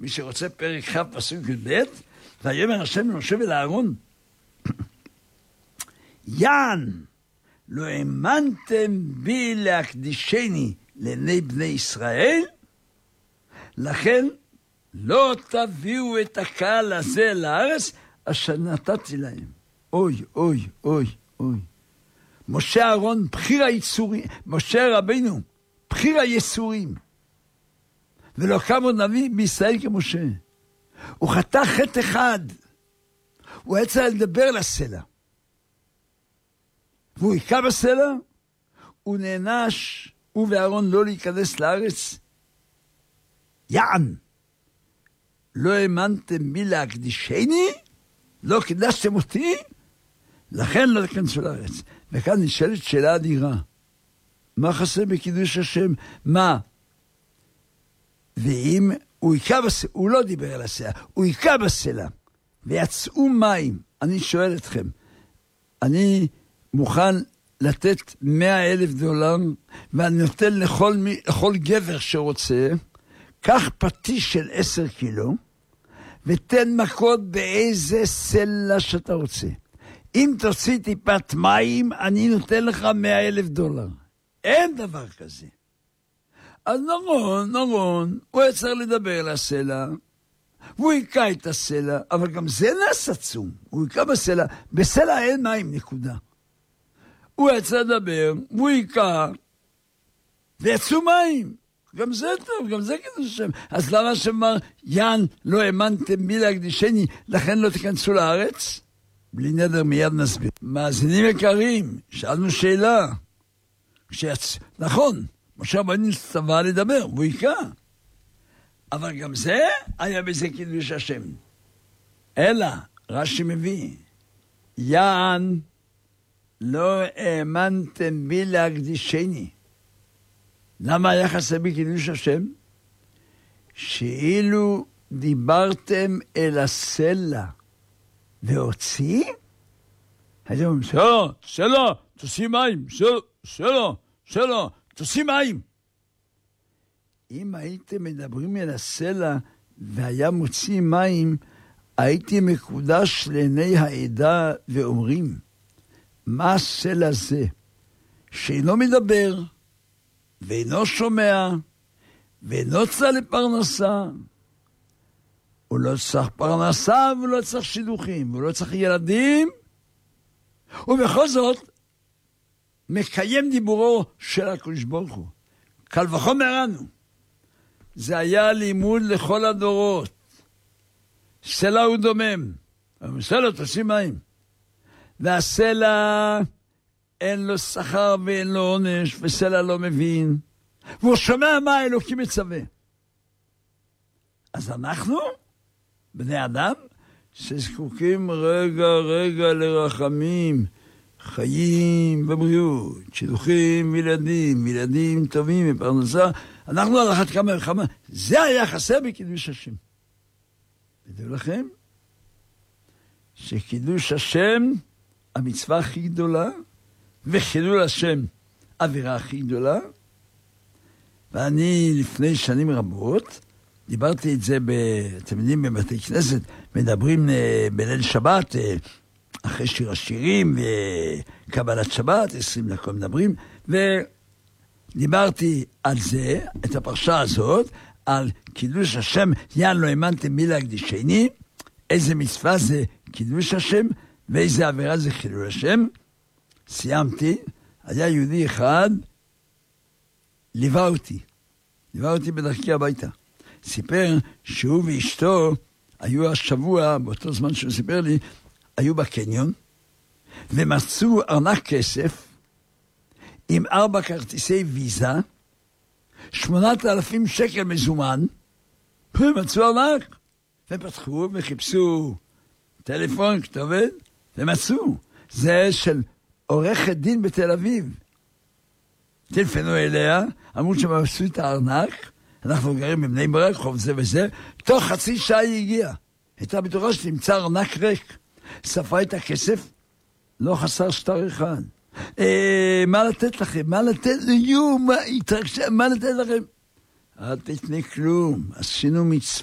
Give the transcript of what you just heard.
מי שרוצה פרק כ' פסוק י"ב, ויאמר השם למשה ולאהרון, יען, לא האמנתם בי להקדישני לעיני בני ישראל, לכן לא תביאו את הקהל הזה לארץ אשר נתתי להם. אוי, אוי, אוי, אוי. משה אהרון, בחיר היצורים, משה רבינו, בחיר היצורים. ולא קם עוד נביא בישראל כמשה. הוא חטא חטא אחד. הוא היה צריך לדבר לסלע. והוא היכה בסלע, הוא נענש, הוא ואהרון לא להיכנס לארץ. יען, לא האמנתם בי להקדישני, לא קדשתם אותי, לכן לא תכנסו לארץ. וכאן נשאלת שאלה אדירה. מה חסר בקידוש השם? מה? ואם הוא היכה בסלע, הוא לא דיבר על הסלע, הוא היכה בסלע, ויצאו מים. אני שואל אתכם, אני מוכן לתת $100,000, ואני נותן לכל גבר שרוצה, קח פטיש של 10 קילו, ותן מכות באיזה סלע שאתה רוצה. אם תוציא טיפת מים, אני נותן לך $100,000. אין דבר כזה. אז נכון, הוא היה צריך לדבר לסלע, והוא היכה את הסלע, אבל גם זה נס עצום. הוא היכה בסלע, בסלע אין מים, נקודה. הוא היה צריך לדבר, והוא היכה, ויצאו מים. גם זה טוב, גם זה קידוש השם. אז למה שאמר, יען, לא האמנתם בי להקדישני, לכן לא תיכנסו לארץ? בלי נדר מיד נסביר. מאזינים יקרים, שאלנו שאלה. נכון, משה רבנו צווה לדבר, והוא היכה. אבל גם זה היה בזה קידוש השם. אלא, רש"י מביא, יען, לא האמנתם בי להקדישני. למה היה חסר בי קידוש השם? שאילו דיברתם אל הסלע והוציא, הייתם אומרים, סלע, תוציא מים, סלע, תוציא מים. אם הייתם מדברים אל הסלע והיה מוציא מים, הייתי מקודש לעיני העדה ואומרים, מה הסלע זה? שאינו מדבר, ואינו שומע, ואינו צריך לפרנסה. הוא לא צריך פרנסה, והוא לא צריך שידוכים, והוא לא צריך ילדים, ובכל זאת, מקיים דיבורו של הקדוש ברוך הוא. קל וחומר אנו. זה היה לימוד לכל הדורות. סלע הוא דומם. אבל סלע תוציא מים. והסלע אין לו שכר ואין לו עונש, וסלע לא מבין. והוא שומע מה האלוקים מצווה. אז אנחנו, בני אדם, שזקוקים רגע לרחמים, חיים ובריאות, שידוכים ילדים טובים ופרנסה, אנחנו על אחת כמה וכמה, זה היה חסר בקידוש השם. ודעו לכם, שקידוש השם, המצווה הכי גדולה, וחילול השם, אווירה הכי גדולה, ואני לפני שנים רבות, דיברתי את זה, אתם יודעים, בבתי כנסת, מדברים בליל שבת, אחרי שיר השירים וקבלת שבת, 20 דקות מדברים, ודיברתי על זה, את הפרשה הזאת, על קידוש השם, יען לא האמנתם בי להקדישני, איזה מצווה זה קידוש השם, ואיזה עבירה זה חילול השם. סיימתי, היה יהודי אחד, ליווה אותי בדרכי הביתה. סיפר שהוא ואשתו היו השבוע, באותו זמן שהוא סיפר לי, היו בקניון, ומצאו ארנק כסף, עם 4 כרטיסי ויזה, 8,000 שקל מזומן, ומצאו ארנק, ופתחו וחיפשו טלפון, כתובת, ומצאו. זה של עורכת דין בתל אביב. טלפנו אליה, אמרו שמצאו את הארנק, אנחנו גרים בבני ברק, חוב זה וזה, תוך חצי שעה היא הגיעה. הייתה בטוחה שתמצא ארנק ריק. ספרה את הכסף, לא חסר שטר אחד. מה לתת לכם? מה לתת לכם? אל תתני כלום. עשינו מצווה.